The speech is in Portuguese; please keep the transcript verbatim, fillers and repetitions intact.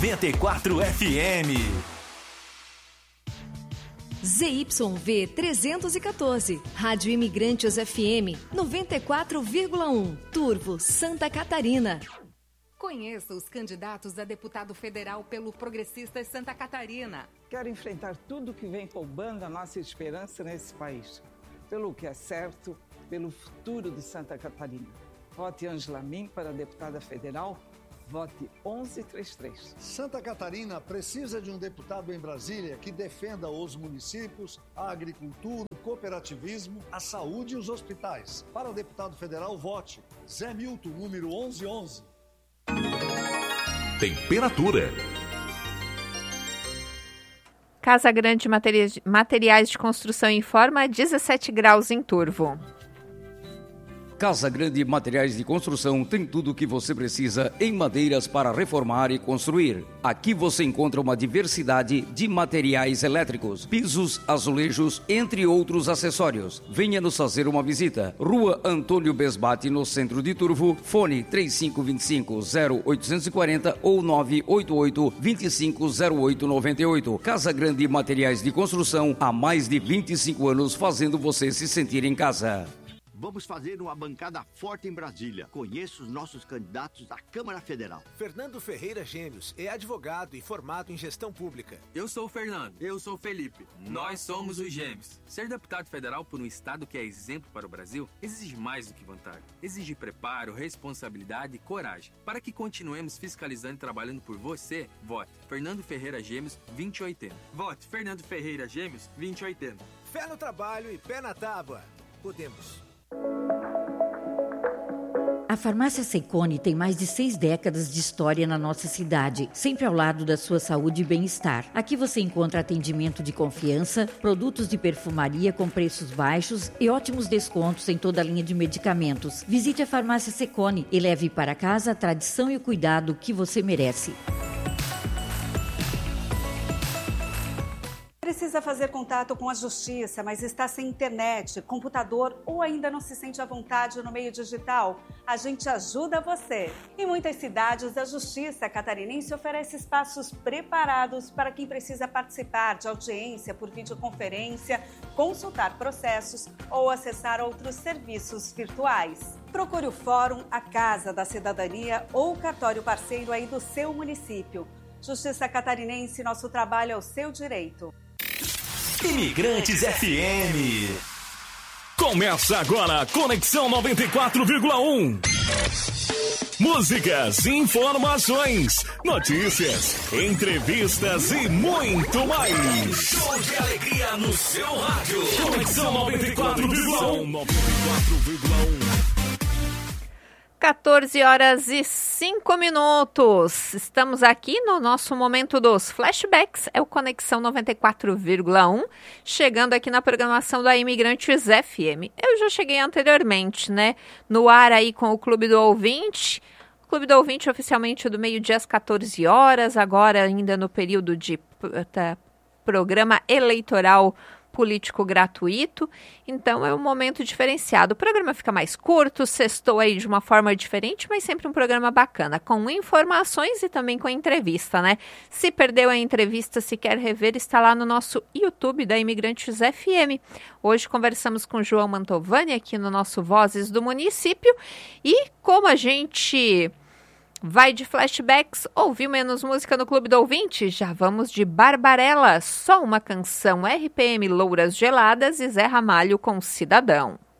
noventa e quatro F M. Z Y V trezentos e quatorze, Rádio Imigrantes F M noventa e quatro vírgula um, Turvo, Santa Catarina. Conheça os candidatos a deputado federal pelo Progressistas Santa Catarina. Quero enfrentar tudo que vem roubando a nossa esperança nesse país. Pelo que é certo, pelo futuro de Santa Catarina. Vote Ângela Min para deputada federal. Vote onze trinta e três. Santa Catarina precisa de um deputado em Brasília que defenda os municípios, a agricultura, o cooperativismo, a saúde e os hospitais. Para deputado federal, vote Zé Milton, número onze onze. Temperatura. Casa Grande Materiais de Construção informa dezessete graus em Turvo. Casa Grande Materiais de Construção tem tudo o que você precisa em madeiras para reformar e construir. Aqui você encontra uma diversidade de materiais elétricos, pisos, azulejos, entre outros acessórios. Venha nos fazer uma visita. Rua Antônio Besbate, no centro de Turvo. Fone três cinco dois cinco, zero oito quatro zero ou nove oito oito, dois cinco zero oito nove oito. Casa Grande Materiais de Construção, há mais de vinte e cinco anos fazendo você se sentir em casa. Vamos fazer uma bancada forte em Brasília. Conheça os nossos candidatos à Câmara Federal. Fernando Ferreira Gêmeos é advogado e formado em gestão pública. Eu sou o Fernando. Eu sou o Felipe. Nós somos os Gêmeos. Ser deputado federal por um estado que é exemplo para o Brasil exige mais do que vantagem. Exige preparo, responsabilidade e coragem. Para que continuemos fiscalizando e trabalhando por você, vote Fernando Ferreira Gêmeos vinte e oitenta. Vote Fernando Ferreira Gêmeos vinte e oitenta. Fé no trabalho e pé na tábua. Podemos. A Farmácia Secone tem mais de seis décadas de história na nossa cidade, sempre ao lado da sua saúde e bem-estar. Aqui você encontra atendimento de confiança, produtos de perfumaria com preços baixos e ótimos descontos em toda a linha de medicamentos. Visite a Farmácia Secone e leve para casa a tradição e o cuidado que você merece. Precisa fazer contato com a Justiça, mas está sem internet, computador ou ainda não se sente à vontade no meio digital? A gente ajuda você. Em muitas cidades, a Justiça catarinense oferece espaços preparados para quem precisa participar de audiência por videoconferência, consultar processos ou acessar outros serviços virtuais. Procure o Fórum, a Casa da Cidadania ou o cartório parceiro aí do seu município. Justiça Catarinense, nosso trabalho é o seu direito. Imigrantes F M. Começa agora, Conexão noventa e quatro vírgula um. Músicas, informações, notícias, entrevistas e muito mais. Show de alegria no seu rádio. Conexão noventa e quatro vírgula um. quatorze horas e cinco minutos. Estamos aqui no nosso momento dos flashbacks. É o Conexão noventa e quatro vírgula um, chegando aqui na programação da Imigrantes F M. Eu já cheguei anteriormente, né? No ar aí com o Clube do Ouvinte. O Clube do Ouvinte oficialmente do meio-dia às quatorze horas, agora ainda no período de tá, programa eleitoral político gratuito, então é um momento diferenciado. O programa fica mais curto, sextou aí de uma forma diferente, mas sempre um programa bacana, com informações e também com entrevista, né? Se perdeu a entrevista, se quer rever, está lá no nosso YouTube da Imigrantes F M. Hoje conversamos com João Mantovani aqui no nosso Vozes do Município, e como a gente vai de flashbacks, ouviu menos música no Clube do Ouvinte? Já vamos de Barbarella, Só Uma Canção, R P M Louras Geladas e Zé Ramalho com Cidadão.